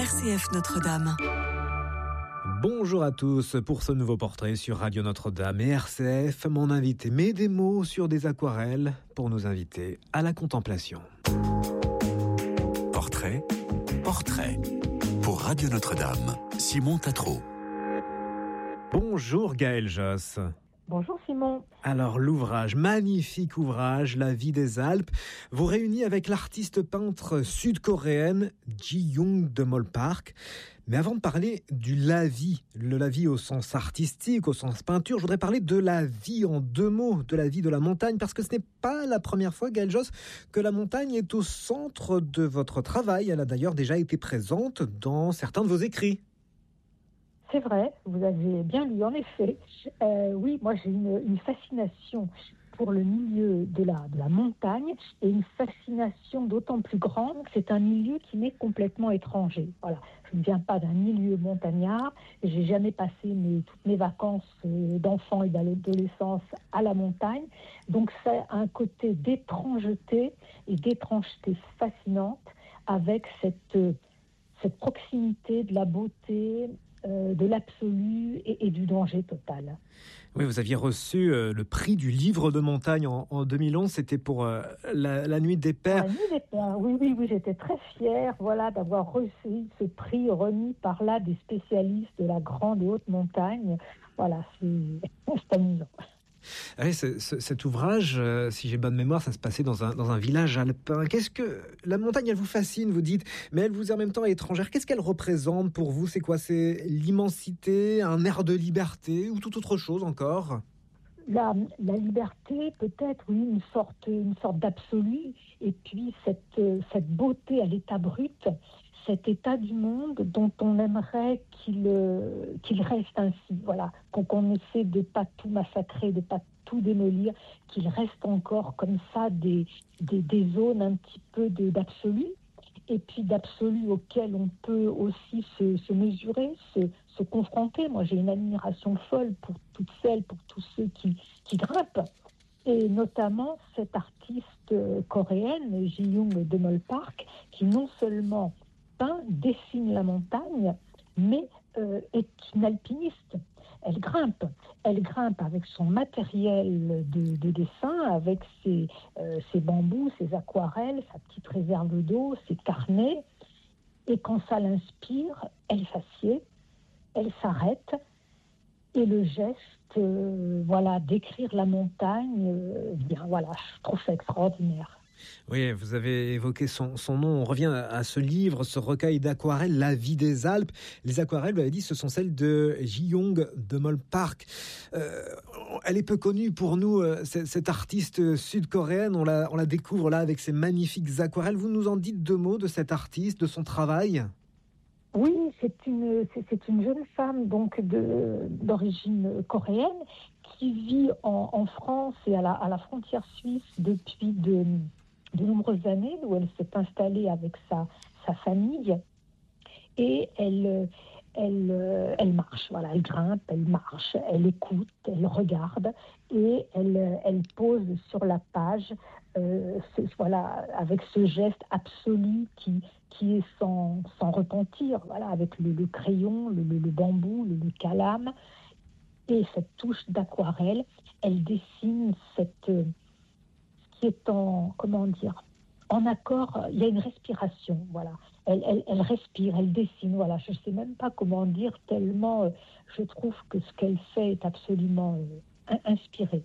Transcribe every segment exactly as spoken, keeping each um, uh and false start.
R C F Notre-Dame. Bonjour à tous pour ce nouveau portrait sur Radio Notre-Dame et R C F. Mon invité met des mots sur des aquarelles pour nous inviter à la contemplation. Portrait, portrait. Pour Radio Notre-Dame, Simon Tatro. Bonjour Gaëlle Josse. Bonjour Simon. Alors l'ouvrage, magnifique ouvrage, La vie des Alpes, vous réunit avec l'artiste peintre sud-coréenne Ji-young de Mol Park. Mais avant de parler du la-vie, le la-vie au sens artistique, au sens peinture, je voudrais parler de la vie en deux mots, de la vie de la montagne, parce que ce n'est pas la première fois, Gaëlle Josse, que la montagne est au centre de votre travail. Elle a d'ailleurs déjà été présente dans certains de vos écrits. C'est vrai, vous avez bien lu, en effet. Euh, oui, moi j'ai une, une fascination pour le milieu de la, de la montagne et une fascination d'autant plus grande que c'est un milieu qui m'est complètement étranger. Voilà, je ne viens pas d'un milieu montagnard, j'ai jamais passé mes, toutes mes vacances d'enfant et d'adolescence à la montagne, donc c'est un côté d'étrangeté et d'étrangeté fascinante avec cette, cette proximité de la beauté, de l'absolu et, et du danger total. Oui, vous aviez reçu euh, le prix du livre de montagne en, en deux mille onze, c'était pour euh, la, la Nuit des Pères. La Nuit des Pères, oui, oui, oui, j'étais très fière voilà, d'avoir reçu ce prix remis par là des spécialistes de la grande et haute montagne. Voilà, c'est, c'est amusant. Oui, ce, ce, cet ouvrage, euh, si j'ai bonne mémoire, ça se passait dans un, dans un village alpin. Qu'est-ce que la montagne, elle vous fascine, vous dites, mais elle vous est en même temps étrangère. Qu'est-ce qu'elle représente pour vous? C'est quoi? C'est l'immensité, un air de liberté ou toute autre chose encore? La, la liberté, peut-être, oui, une sorte, une sorte d'absolu, et puis cette, cette beauté à l'état brut, cet état du monde dont on aimerait qu'il, qu'il reste ainsi, voilà, qu'on, qu'on essaie de ne pas tout massacrer, de ne pas tout démolir, qu'il reste encore comme ça des, des, des zones un petit peu de, d'absolu, et puis d'absolu auquel on peut aussi se, se mesurer, se, se confronter. Moi, j'ai une admiration folle pour toutes celles, pour tous ceux qui, qui grimpent, et notamment cette artiste coréenne, Ji-young de Mol Park, qui non seulement peint, dessine la montagne, mais euh, est une alpiniste. Elle grimpe. Elle grimpe avec son matériel de, de dessin, avec ses, euh, ses bambous, ses aquarelles, sa petite réserve d'eau, ses carnets. Et quand ça l'inspire, elle s'assied, elle s'arrête. Et le geste, euh, voilà, d'écrire la montagne, euh, bien, voilà, je trouve ça extraordinaire. Oui, vous avez évoqué son, son nom. On revient à ce livre, ce recueil d'aquarelles, La vie des Alpes. Les aquarelles, vous l'avez dit, ce sont celles de Ji-young de Mol Park. Euh, elle est peu connue pour nous, euh, cette, cette artiste sud-coréenne. On la, on la découvre là avec ses magnifiques aquarelles. Vous nous en dites deux mots de cette artiste, de son travail? Oui, c'est une, c'est, c'est une jeune femme donc de, d'origine coréenne qui vit en, en France et à la, à la frontière suisse depuis de... de nombreuses années, où elle s'est installée avec sa, sa famille, et elle, elle, elle marche, voilà, elle grimpe, elle marche, elle écoute, elle regarde, et elle, elle pose sur la page, euh, ce, voilà, avec ce geste absolu qui, qui est sans, sans repentir, voilà, avec le, le crayon, le, le, le bambou, le, le calame, et cette touche d'aquarelle. Elle dessine cette... qui est en, comment dire, en accord, il y a une respiration, voilà. Elle, elle, elle respire, elle dessine, voilà. Je ne sais même pas comment dire, tellement euh, je trouve que ce qu'elle fait est absolument euh, inspiré.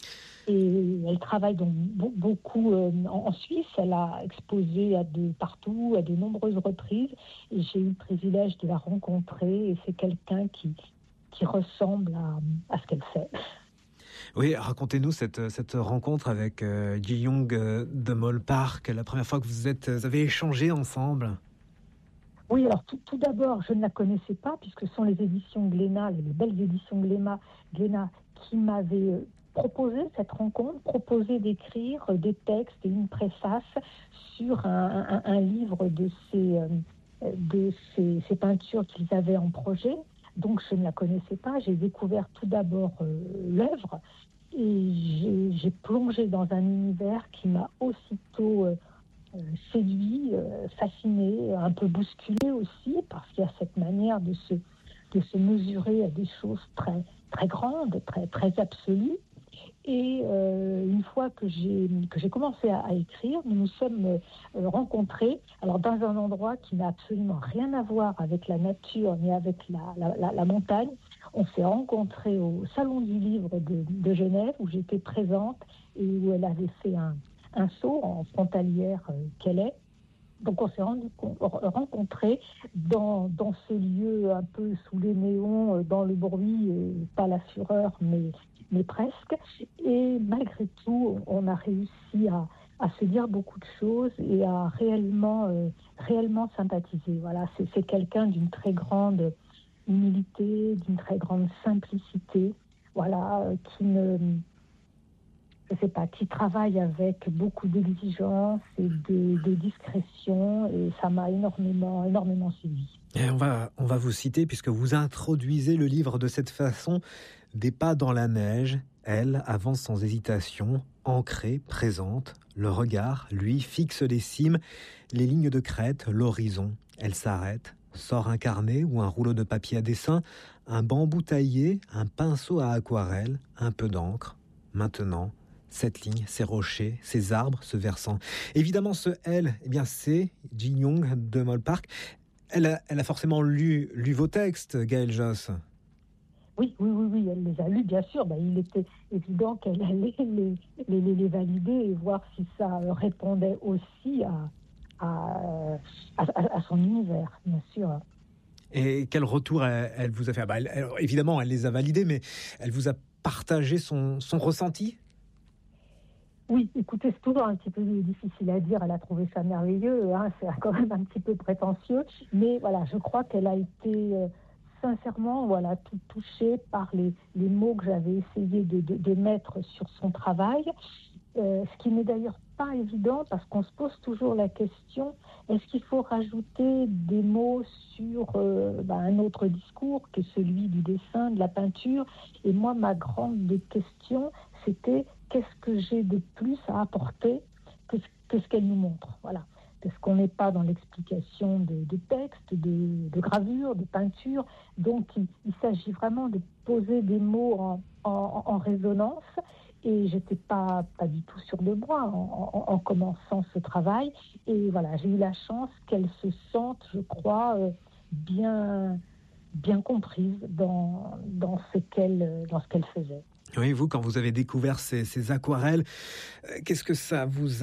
Et elle travaille donc beaucoup euh, en, en Suisse, elle a exposé à de, partout, à de nombreuses reprises, et j'ai eu le privilège de la rencontrer, et c'est quelqu'un qui, qui ressemble à, à ce qu'elle fait. Oui, racontez-nous cette, cette rencontre avec euh, Ji-young euh, de Mol Park, la première fois que vous, êtes, vous avez échangé ensemble. Oui, alors tout, tout d'abord, je ne la connaissais pas, puisque ce sont les éditions Glénat, les belles éditions Glénat, Glénat qui m'avaient proposé cette rencontre, proposé d'écrire des textes et une préface sur un, un, un livre de ces, de ces, ces peintures qu'ils avaient en projet. Donc je ne la connaissais pas, j'ai découvert tout d'abord euh, l'œuvre et j'ai, j'ai plongé dans un univers qui m'a aussitôt euh, euh, séduit, euh, fasciné, un peu bousculé aussi, parce qu'il y a cette manière de se, de se mesurer à des choses très, très grandes, très, très absolues. Et euh, une fois que j'ai, que j'ai commencé à, à écrire, nous nous sommes euh, rencontrés, alors dans un endroit qui n'a absolument rien à voir avec la nature ni avec la, la, la, la montagne. On s'est rencontrés au Salon du Livre de, de Genève, où j'étais présente et où elle avait fait un, un saut en frontalière euh, qu'elle est. Donc on s'est rendu, rencontrés dans, dans ce lieu un peu sous les néons, dans le bruit, pas la fureur, mais, mais presque. Et malgré tout, on a réussi à, à se dire beaucoup de choses et à réellement, euh, réellement sympathiser. Voilà, c'est, c'est quelqu'un d'une très grande humilité, d'une très grande simplicité, voilà, euh, qui ne... je sais pas, qui travaille avec beaucoup d'exigence et de, de discrétion, et ça m'a énormément, énormément suivi. Et on va, on va vous citer, puisque vous introduisez le livre de cette façon. Des pas dans la neige, elle avance sans hésitation, ancrée, présente. Le regard, lui, fixe les cimes, les lignes de crête, l'horizon. Elle s'arrête, sort un carnet ou un rouleau de papier à dessin, un bambou taillé, un pinceau à aquarelle, un peu d'encre. Maintenant, cette ligne, ces rochers, ces arbres, ce versant. Évidemment, ce « elle », eh bien, c'est Ji-young de Molpark. Elle a, elle a forcément lu, lu vos textes, Gaëlle Josse. Oui, oui, oui, oui, elle les a lus, bien sûr. Ben, il était évident qu'elle allait les, les, les, les valider et voir si ça répondait aussi à, à, à, à son univers, bien sûr. Et quel retour elle, elle vous a fait? Bah, elle, elle, évidemment, elle les a validés, mais elle vous a partagé son, son ressenti? Oui, écoutez, c'est toujours un petit peu difficile à dire. Elle a trouvé ça merveilleux, hein, c'est quand même un petit peu prétentieux. Mais voilà, je crois qu'elle a été euh, sincèrement voilà, tout touchée par les, les mots que j'avais essayé de, de, de mettre sur son travail. Euh, ce qui n'est d'ailleurs pas évident, parce qu'on se pose toujours la question, est-ce qu'il faut rajouter des mots sur euh, bah, un autre discours que celui du dessin, de la peinture? Et moi, ma grande question, c'était qu'est-ce que j'ai de plus à apporter que, que ce qu'elle nous montre, voilà. Parce qu'on n'est pas dans l'explication de, de texte, de, de gravure, de peinture. Donc, il, il s'agit vraiment de poser des mots en, en, en résonance. Et j'étais pas, pas du tout sûre de moi en, en, en commençant ce travail. Et voilà, j'ai eu la chance qu'elle se sente, je crois, euh, bien, bien comprise dans, dans, ce qu'elle, dans ce qu'elle faisait. Oui, vous, quand vous avez découvert ces, ces aquarelles, euh, qu'est-ce que ça vous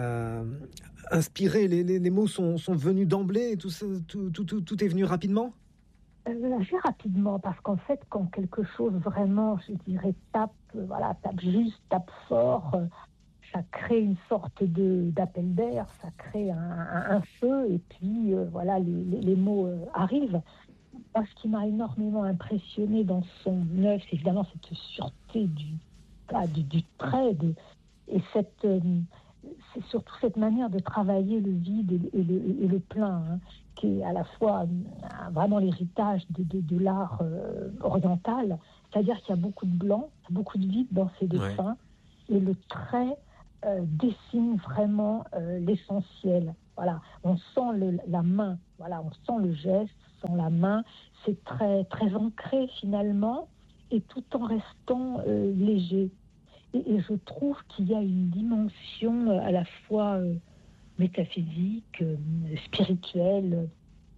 a inspiré? Les, les, les mots sont, sont venus d'emblée? Tout, ça, tout, tout, tout, tout est venu rapidement? Euh, assez rapidement, parce qu'en fait, quand quelque chose vraiment, je dirais, tape, euh, voilà, tape juste, tape fort, euh, ça crée une sorte de, d'appel d'air, ça crée un, un, un feu, et puis euh, voilà, les, les, les mots euh, arrivent. Moi, ce qui m'a énormément impressionné dans son œuvre, c'est évidemment cette sûreté du, ah, du, du trait, de, et cette, euh, c'est surtout cette manière de travailler le vide et, et, le, et le plein, hein, qui est à la fois euh, vraiment l'héritage de, de, de l'art euh, oriental, c'est-à-dire qu'il y a beaucoup de blanc, beaucoup de vide dans ses dessins, ouais. Et le trait euh, dessine vraiment euh, l'essentiel. Voilà, on sent le, la main, voilà, on sent le geste, on sent la main, c'est très, très ancré finalement, et tout en restant euh, léger. Et, et je trouve qu'il y a une dimension euh, à la fois euh, métaphysique, euh, spirituelle, euh,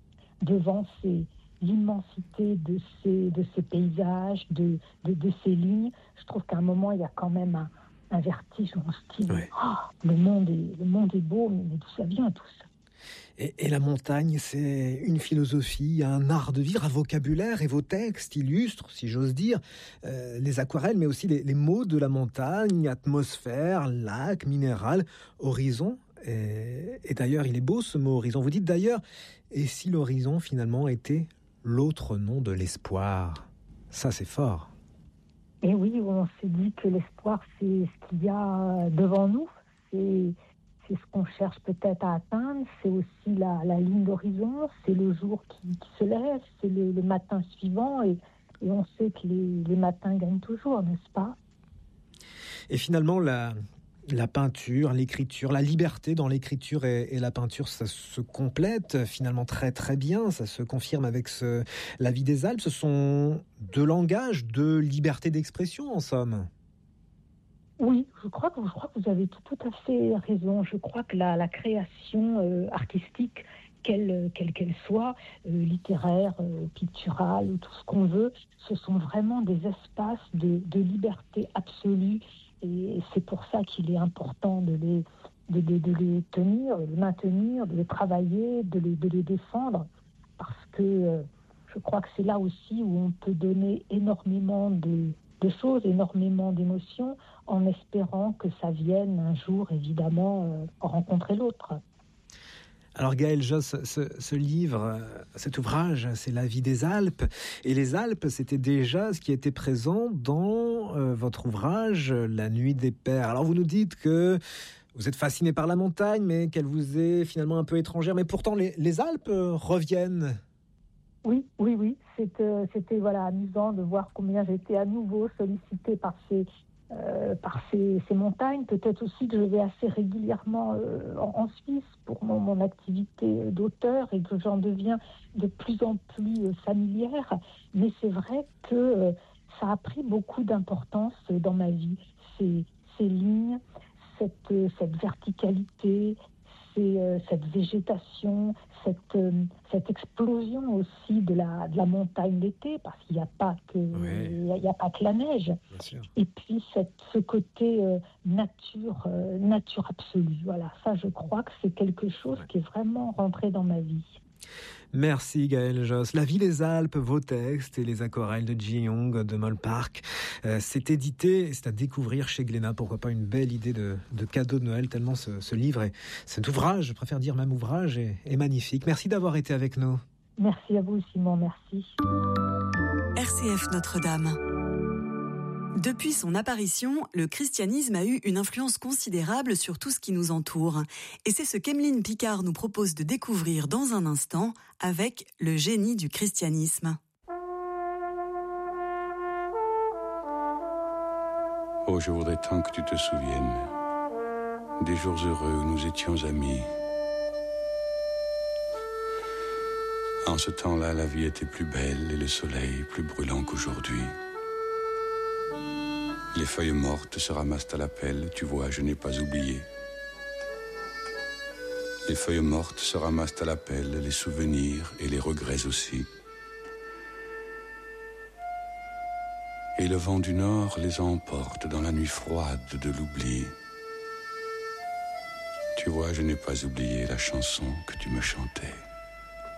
devant ces, l'immensité de ces, de ces paysages, de, de, de ces lignes. Je trouve qu'à un moment, il y a quand même un, un vertige, on se dit, ouais. oh, le, monde est, le monde est beau, mais d'où ça vient tout ça? Et, et la montagne, c'est une philosophie, un art de vivre, un vocabulaire, et vos textes illustrent, si j'ose dire, euh, les aquarelles, mais aussi les, les mots de la montagne, atmosphère, lac, minéral, horizon. Et, et d'ailleurs, il est beau ce mot horizon. Vous dites d'ailleurs, et si l'horizon finalement était l'autre nom de l'espoir? Ça, c'est fort. Et oui, on s'est dit que l'espoir, c'est ce qu'il y a devant nous, c'est... C'est ce qu'on cherche peut-être à atteindre, c'est aussi la, la ligne d'horizon, c'est le jour qui, qui se lève, c'est le, le matin suivant, et, et on sait que les, les matins gagnent toujours, n'est-ce pas? Et finalement, la, La peinture, l'écriture, la liberté dans l'écriture et, et la peinture, ça se complète finalement très très bien. Ça se confirme avec ce, La vie des Alpes. Ce sont deux langages de liberté d'expression en somme. Oui, je crois que, je crois que vous avez tout, tout à fait raison. Je crois que la, la création euh, artistique, quelle qu'elle qu'elle soit, euh, littéraire, euh, picturale, ou tout ce qu'on veut, ce sont vraiment des espaces de, de liberté absolue. Et c'est pour ça qu'il est important de les, de, de, de les tenir, de les maintenir, de les travailler, de les, de les défendre. Parce que euh, je crois que c'est là aussi où on peut donner énormément de, de choses, énormément d'émotions, en espérant que ça vienne un jour, évidemment, euh, rencontrer l'autre. Alors Gaëlle Josse, ce, ce livre, cet ouvrage, c'est La vie des Alpes. Et les Alpes, c'était déjà ce qui était présent dans euh, votre ouvrage, La nuit des pères. Alors vous nous dites que vous êtes fasciné par la montagne, mais qu'elle vous est finalement un peu étrangère. Mais pourtant, les, les Alpes reviennent. Oui, oui, oui. C'était, c'était voilà, amusant de voir combien j'étais à nouveau sollicitée par ces... Euh, par ces, ces montagnes. Peut-être aussi que je vais assez régulièrement euh, en, en Suisse pour mon, mon activité d'auteur et que j'en deviens de plus en plus euh, familière. Mais c'est vrai que euh, ça a pris beaucoup d'importance dans ma vie. Ces, ces lignes, cette, euh, cette verticalité, ces, euh, cette végétation, cette, euh, cette explosion aussi de la, de la montagne l'été, parce qu'il n'y a pas que, Oui. il y a, il y a pas que la neige. Bien sûr. Et puis cette, ce côté euh, nature, euh, nature absolue. Voilà, ça je crois que c'est quelque chose Ouais. qui est vraiment rentré dans ma vie. Merci Gaëlle Josse. La vie des Alpes, vos textes et les aquarelles de Ji Young de Molpark. Euh, c'est édité, c'est à découvrir chez Glénat. Pourquoi pas une belle idée de, de cadeau de Noël, tellement ce, ce livre, est, cet ouvrage, je préfère dire même ouvrage, est, est magnifique. Merci d'avoir été avec nous. Merci à vous Simon, merci. R C F Notre-Dame. Depuis son apparition, le christianisme a eu une influence considérable sur tout ce qui nous entoure. Et c'est ce qu'Emeline Picard nous propose de découvrir dans un instant avec Le génie du christianisme. Oh, je voudrais tant que tu te souviennes des jours heureux où nous étions amis. En ce temps-là, la vie était plus belle et le soleil plus brûlant qu'aujourd'hui. Les feuilles mortes se ramassent à la pelle, tu vois, je n'ai pas oublié. Les feuilles mortes se ramassent à la pelle, les souvenirs et les regrets aussi. Et le vent du nord les emporte dans la nuit froide de l'oubli. Tu vois, je n'ai pas oublié la chanson que tu me chantais.